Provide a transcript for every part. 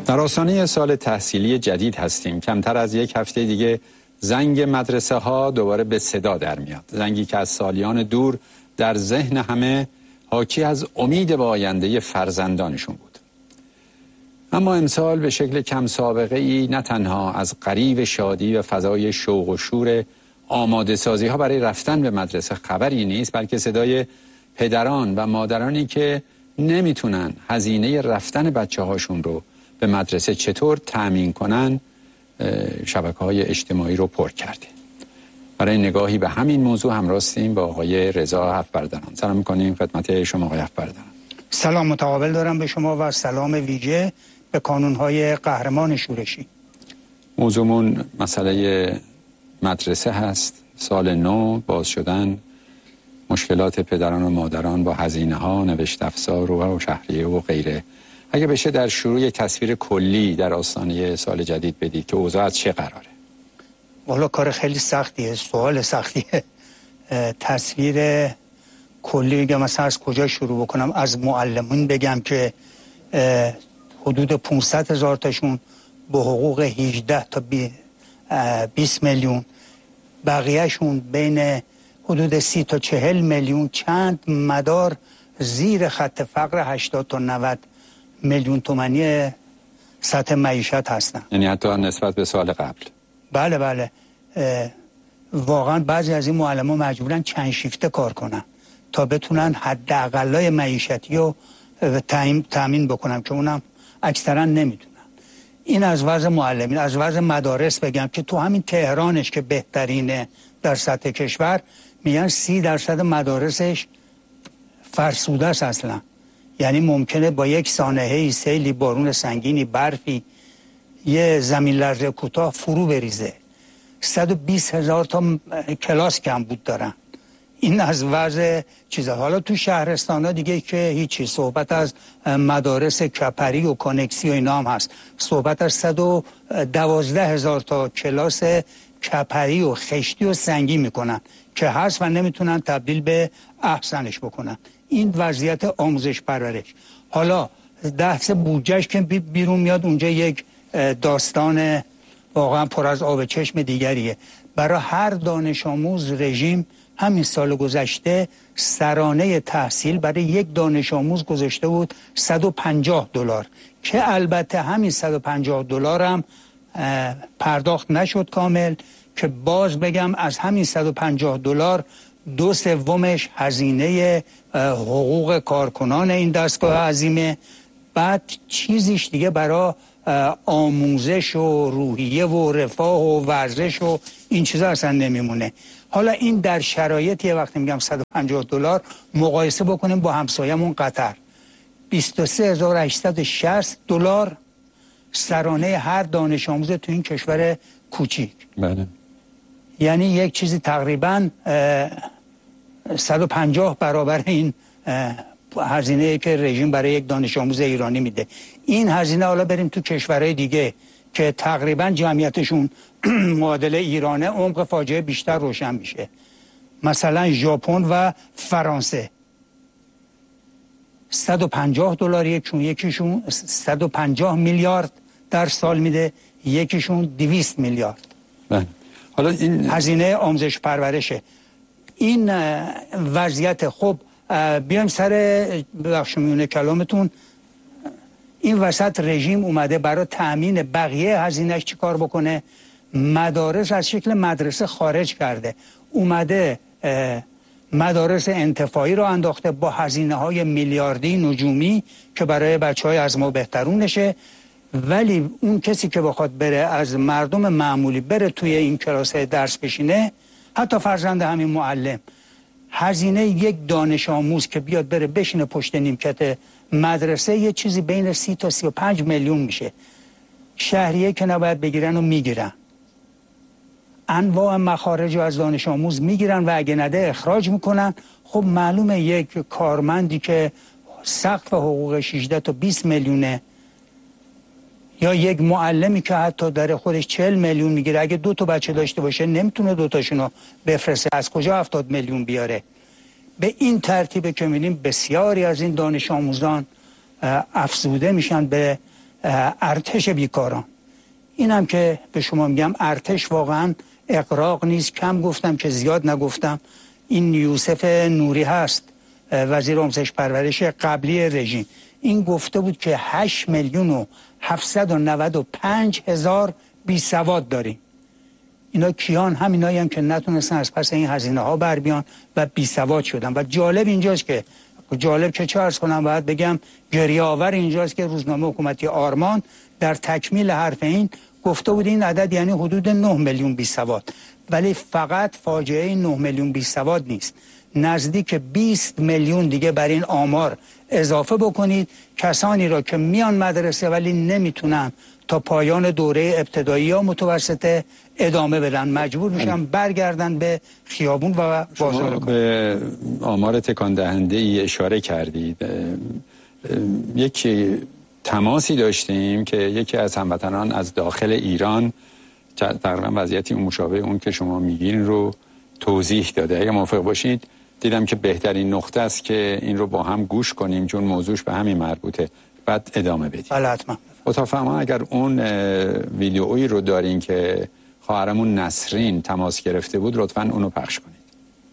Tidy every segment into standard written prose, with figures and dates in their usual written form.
در آستانه سال تحصیلی جدید هستیم. کمتر از یک هفته دیگه زنگ مدرسه ها دوباره به صدا در میاد. زنگی که از سالیان دور در ذهن همه حاکی از امید به آینده فرزندانشون بود. اما امسال به شکل کم سابقه ای نه تنها از غریو شادی و فضای شوق و شور آماده سازی ها برای رفتن به مدرسه خبری نیست، بلکه صدای پدران و مادرانی که نمیتونن هزینه رفتن بچه هاشون رو به مدرسه چطور تأمین کنن شبکه‌های اجتماعی رو پر کرده. برای نگاهی به همین موضوع همراه هستیم با آقای رضا هفبردران. سلام می‌کنیم خدمت شما آقای هفبردران. سلام متقابل دارم به شما و سلام ویژه به کانون‌های قهرمان شورشی. موضوعمون مسئله مدرسه هست. سال نو، باز شدن، مشکلات پدران و مادران با هزینه‌ها، نوشت افزار و شهریه و غیره. اگه بشه در شروع یک تصویر کلی در آستانه سال جدید بدید که اوضاع از چه قراره؟ والا کار خیلی سختیه، سوال سختیه. تصویر کلی بگم مثلا از کجا شروع بکنم؟ از معلمین بگم که حدود 500,000 تاشون به حقوق 18 تا 20 میلیون، بقیهشون بین حدود 30 تا 40 میلیون، چند مدار زیر خط فقر 80 تا 90 میلیون تومانی سطح معیشت هستن. یعنی حتی نسبت به سال قبل. بله واقعا بعضی از این معلمان مجبورن چند شیفته کار کنن تا بتونن حداقلای معیشتی رو تامین بکنن که اونم اکثرا نمیتونن. این از وضع معلمین. از وضع مدارس بگم که تو همین تهرانش که بهترینه در سطح کشور، میگن 30% مدارسش فرسوده است اصلا. یعنی ممکنه با یک سانحه‌ای، سیلی، بارون سنگینی، برفی، یه زمین لرزه کوتاه فرو بریزه. 120,000 تا کلاس کم بود دارن. این از وضع چیزا. حالا تو شهرستانا دیگه که هیچی، صحبت از مدارس کپری و کانکسی و اینا هم هست. صحبت از 112,000 تا کلاس کپری و خشتی و سنگی میکنن که هست و نمیتونن تبدیل به احسنش بکنن. این وضعیت آموزش پرورش. حالا بحث بودجهش که بیرون میاد، اونجا یک داستان واقعا پر از آب چشم دیگریه. برای هر دانش آموز رژیم همین سال گذشته سرانه تحصیل برای یک دانش آموز گذاشته بود $150 که البته همین $150 هم پرداخت نشد کامل، که باز بگم از همین $150 2/3 هزینه حقوق کارکنان این دستگاه عظیمه. بعد چیزیش دیگه برای آموزش و روحیه و رفاه و ورزش و این چیزا اصلا نمیمونه. حالا این در شرایطی وقتی میگم $150 مقایسه بکنیم با همسایمون قطر، $23,860 سرانه هر دانش آموز تو این کشور کوچیک. بله. یعنی یک چیزی تقریبا 150 برابر این هزینه که رژیم برای یک دانش آموز ایرانی میده. این هزینه حالا بریم تو کشورهای دیگه که تقریبا جمعیتشون معادل ایرانه، عمق فاجعه بیشتر روشن میشه. مثلا ژاپن و فرانسه $150 یکیشون 150 میلیارد در سال میده، یکیشون 200 میلیارد. بله. حالا این هزینه آموزش پرورشه. این وضعیت. خب بیایم سر بخش میونه کلامتون. این وسط رژیم اومده برای تأمین بقیه هزینه‌اش چی کار بکنه؟ مدارس از شکل مدرسه خارج کرده، اومده مدارس انتفاعی رو انداخته با هزینه‌های میلیاردی نجومی که برای بچه‌های از ما بهترونشه. ولی اون کسی که بخواد بره از مردم معمولی بره توی این کلاس درس بشینه، حتی فرزند همین معلم، هزینه یک دانش آموز که بیاد بره بشینه پشت نیمکت مدرسه یه چیزی بین 30 تا 35 میلیون میشه. شهریه که نباید بگیرن و میگیرن، انواع مخارج از دانش آموز میگیرن و اگه نده اخراج میکنن. خب معلومه یک کارمندی که سقف حقوق 18 تا 20 میلیونه، یا یک معلمی که حتی داره خودش 40 میلیون میگیره، اگه 2 تا بچه داشته باشه نمیتونه 2 تاشونو بفرسته، از کجا 70 میلیون بیاره؟ به این ترتیب که می‌بینیم بسیاری از این دانش آموزان افزوده میشن به ارتش بیکاران. اینم که به شما میگم ارتش واقعا اغراق نیست، کم گفتم که زیاد نگفتم. این یوسف نوری هست وزیر آموزش پرورش قبلی رژیم، این گفته بود که 8,795,000 بی سواد داریم. اینا کیان؟ همینایی هم که نتونستن از پس این هزینه ها بر بیان و بی سواد شدن. و جالب اینجاست که چه عرض کنم، باید بگم گریه آور اینجاست که روزنامه حکومتی آرمان در تکمیل حرف این گفته بود این عدد یعنی حدود 9 میلیون بی سواد. ولی فقط فاجعه 9 میلیون بی سواد نیست، نزدیک 20 میلیون دیگه بر این آمار اضافه بکنید، کسانی را که میان مدرسه ولی نمیتونن تا پایان دوره ابتدایی یا متوسطه ادامه بدن، مجبور میشن برگردن به خیابون و بازار. به آمار تکان دهنده ای اشاره کردید. یک تماسی داشتیم که یکی از هموطنان از داخل ایران تقریبا وضعیتی مشابه اون که شما میگین رو توضیح داده. اگه موافق باشید دیدم که بهترین نقطه است که این رو با هم گوش کنیم چون موضوعش به همین مربوطه، بعد ادامه بدیم. بله حتما. اتاق فرمان اگر اون ویدئویی رو دارین که خواهرمون نسرین تماس گرفته بود لطفاً اونو پخش کنید.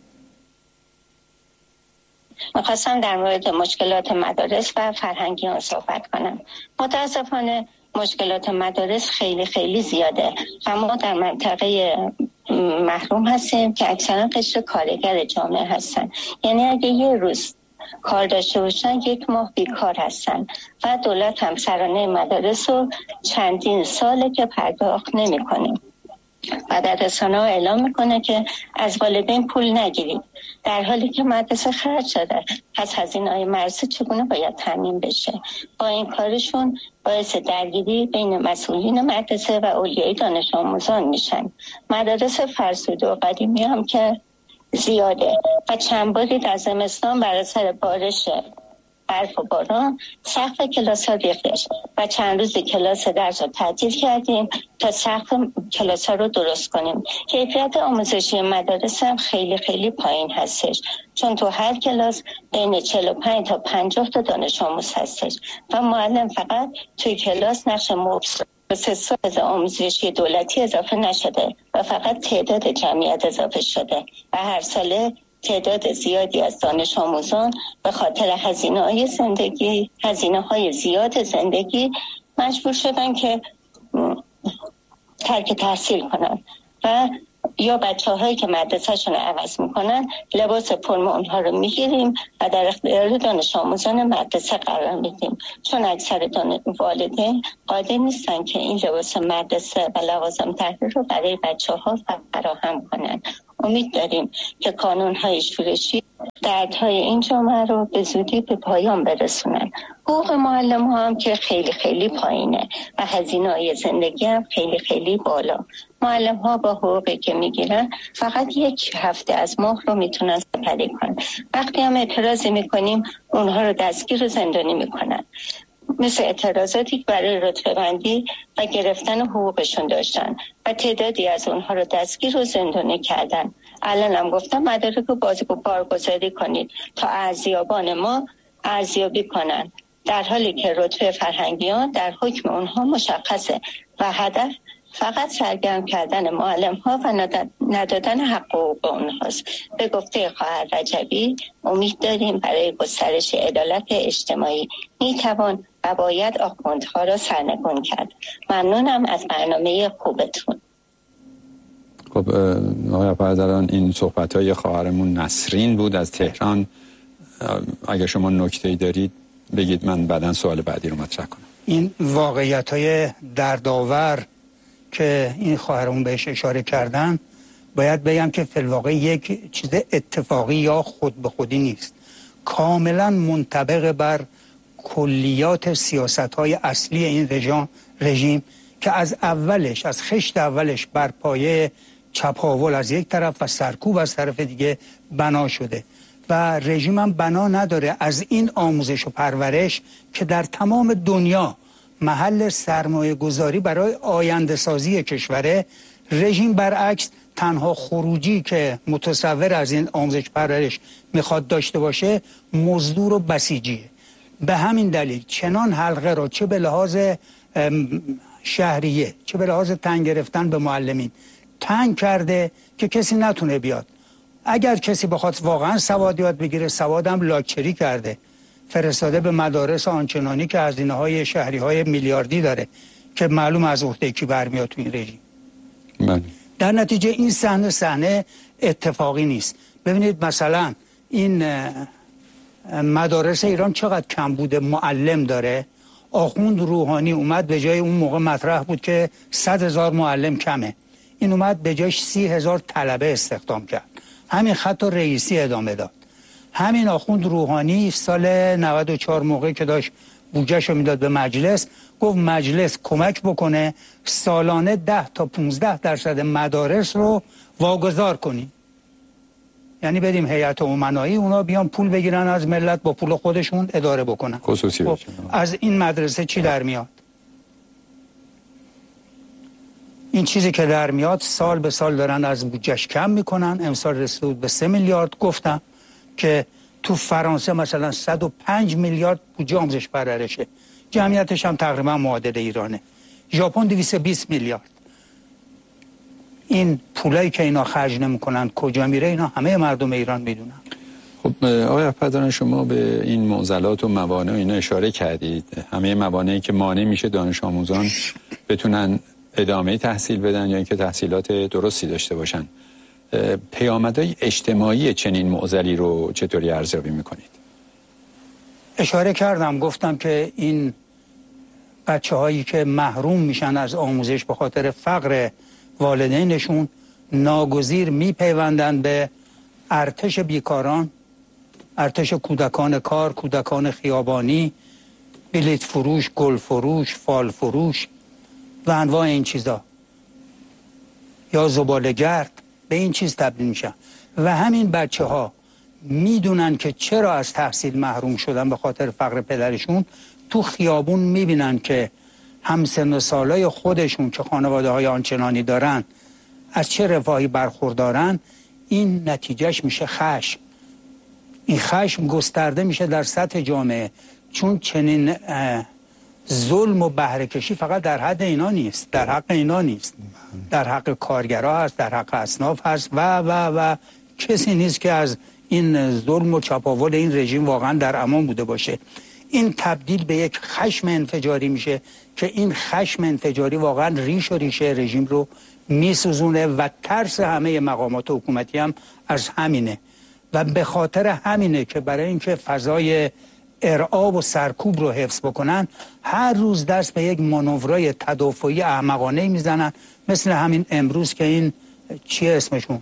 میخواستم در مورد مشکلات مدارس و فرهنگیان صحبت کنم. متاسفانه مشکلات مدارس خیلی خیلی زیاده و ما در منطقه محروم هستیم که اکثرا قشر کارگر جامعه هستن. یعنی اگه یه روز کار داشته باشن 1 ماه بیکار هستن و دولت هم سرانه مدارس رو چندین ساله که پرداخت نمی‌کنه و در رسانه‌ها اعلام میکنه که از والدین پول نگیرید، در حالی که مدرسه خرج شده. پس هزینه‌های مدرسه چگونه باید تامین بشه؟ با این کارشون باعث درگیری بین مسئولین مدرسه و اولیای دانش آموزان میشن. مدارس فرسوده و قدیمی هم که زیاده و چند باری در زمستان بر اثر بارش برف و باران سقف کلاس ها ریختش و چند روز کلاس درس رو تعطیل کردیم تا سقف کلاس ها رو درست کنیم. کیفیت آموزشی مدارس هم خیلی خیلی پایین هستش، چون تو هر کلاس بین 45 تا 50 تا دانش آموز هستش و معلم فقط توی کلاس نقش مبصر به 3 سال آموزشی دولتی اضافه نشده و فقط تعداد جمعیت اضافه شده و هر ساله تعداد زیادی از دانش آموزان به خاطر هزینه‌های زیاد زندگی مجبور شدن که ترک تحصیل کنن و یا بچه‌هایی که مدرسه‌شون رو عوض میکنن لباس پرم اونها رو میگیریم و در اختیار دانش آموزان مدرسه قرار میدیم، چون اکثر والدین قادر نیستن که این لباس مدرسه و لوازم تحریر رو برای بچه‌ها فراهم کنن. امید داریم که کانون‌های شورشی دردهای این جامعه رو به زودی به پایان برسونن. حقوق معلم ها هم که خیلی خیلی پایینه و هزینه‌های زندگی هم خیلی خیلی بالا. معلم ها با حقوقی که میگیرن فقط 1 هفته از ماه رو میتونن سپری کنن. وقتی هم اعتراضی میکنیم اونها رو دستگیر و زندانی میکنن، مثل اعتراضاتی برای رتبه بندی و گرفتن حقوقشون داشتن و تعدادی از اونها رو دستگیر و زندانی کردن. الان هم گفتم مدارک رو بارگذاری کنید تا ارزیابان ما ارزیابی کنن، در حالی که رتبه فرهنگیان در حکم اونها مشخصه و هدف فقط سرگرم کردن معلم ها و ندادن حق و حقوق اونهاست. به گفته خواهر رجبی امید داریم برای گسترش عدالت اجتماعی میتوان و باید آخوندها را سرنگون کرد. ممنونم از برنامه خوبتون. خب آقای برادران، این صحبت‌های خواهرمون نسرین بود از تهران. اگر شما نکته‌ای دارید بگید، من بعداً سوال بعدی رو مطرح کنم. این واقعیت‌های دردآور که این خواهرمون بهش اشاره کردن، باید بگم که فی الواقع یک چیز اتفاقی یا خود به خودی نیست، کاملا منطبق بر کلیات سیاست‌های اصلی این رژیم که از خشت اولش بر پایه چپاول از یک طرف و سرکوب از طرف دیگه بنا شده و رژیم هم بنا نداره از این آموزش و پرورش که در تمام دنیا محل سرمایه گذاری برای آینده سازی کشوره. رژیم برعکس تنها خروجی که متصور از این آموزش پرورش میخواد داشته باشه مزدور و بسیجیه. به همین دلیل چنان حلقه رو چه به لحاظ شهریه چه به لحاظ تنگ گرفتن به معلمین تنگ کرده که کسی نتونه بیاد. اگر کسی بخواد واقعا سواد یاد بگیره، سوادم لاکچری کرده، فرستاده به مدارس آنچنانی که هزینه‌های شهری‌های میلیاردی داره که معلوم از عهده کی برمیاد تو این رژیم. در نتیجه این صحنه اتفاقی نیست. ببینید مثلا این مدارس ایران چقدر کم بوده معلم داره. آخوند روحانی اومد به جای اون موقع مطرح بود که 100,000 معلم کمه، این اومد به جایش 30,000 طلبه استخدام کرد، همین خط رئیسی ادامه داد. همین آخوند روحانی سال 94 موقعی که داشت بودجه‌شو میداد به مجلس، گفت مجلس کمک بکنه سالانه 10 تا 15% مدارس رو واگذار کنیم، یعنی بدیم هیئت امنایی اونا بیان پول بگیرن از ملت با پول خودشون اداره بکنن. خصوصی خب از این مدرسه چی در میاد؟ این چیزی که در میاد سال به سال دارن از بودجهش کم میکنن. امسال رسید به 3 میلیارد. گفتم که تو فرانسه مثلا 105 میلیارد بودجه آموزش پرورشه، جمعیتش هم تقریبا معادل ایرانه. ژاپن 220 میلیارد. این پولایی که اینا خرج نمیکنن کجا میره؟ اینا همه مردم ایران میدونن. خب آقای افندیان، شما به این معضلات و موانع اینا اشاره کردید، همه موانعی که مانع میشه دانش آموزان بتونن ادامه تحصیل بدن یا اینکه تحصیلات درستی داشته باشن. پیامدهای اجتماعی چنین معضلی رو چطوری ارزیابی میکنید؟ اشاره کردم، گفتم که این بچه‌هایی که محروم میشن از آموزش به خاطر فقر والدینشون ناگزیر میپیوندن به ارتش بیکاران، ارتش کودکان کار، کودکان خیابانی، بلیط فروش، گل فروش، فال فروش و انواع این چیزا، یا زباله‌گرد، به این چیز تبدیل میشن. و همین بچه ها میدونن که چرا از تحصیل محروم شدن به خاطر فقر پدرشون. تو خیابون میبینن که همسن و سالای خودشون که خانواده های آنچنانی دارن از چه رفاهی برخوردارن. این نتیجهش میشه خشم. این خشم گسترده میشه در سطح جامعه، چون چنین ظلم و بهره کشی فقط در حد اینا نیست، در حق اینا نیست، در حق کارگرها هست، در حق اصناف هست و کسی نیست که از این ظلم و چپاول این رژیم واقعا در امان بوده باشه. این تبدیل به یک خشم انفجاری میشه که این خشم انفجاری واقعا ریش و ریشه رژیم رو میسوزونه و ترس همه مقامات حکومتی هم از همینه. و به خاطر همینه که برای اینکه فضای ارعاب و سرکوب رو حفظ بکنن هر روز دست به یک مانورای تدافعی احمقانه میزنن، مثل همین امروز که این چیه اسمشون،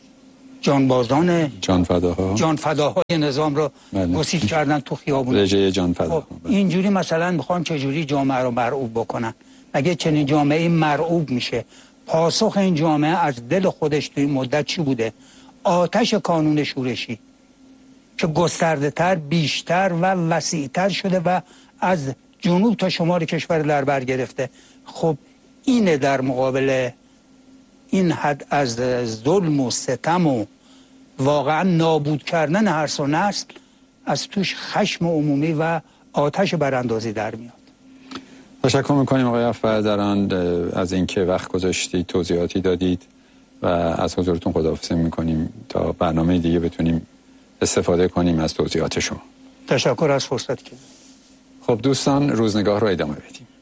جانبازان جان فداهای نظام رو گسیل کردن تو خیابون. رژه جان فدا. اینجوری مثلا میخوان چجوری جامعه رو مرعوب بکنن؟ اگه چنین جامعه مرعوب میشه، پاسخ این جامعه از دل خودش توی مدت چی بوده؟ آتش کانون شورشی که گسترده تر، بیشتر و وسیعتر شده و از جنوب تا شمال کشور در بر گرفته. خب اینه در مقابل این حد از ظلم و ستم و واقعا نابود کردن هر نسل، از توش خشم عمومی و آتش براندازی در میاد. تشکر میکنیم آقای افندیان از اینکه وقت گذاشتید، توضیحاتی دادید و از حضورتون خداحافظی میکنیم تا برنامه دیگه بتونیم استفاده کنیم از توضیحات شما. تشکر از فرصت که. خب دوستان، روزنگاه رو ادامه بدیم.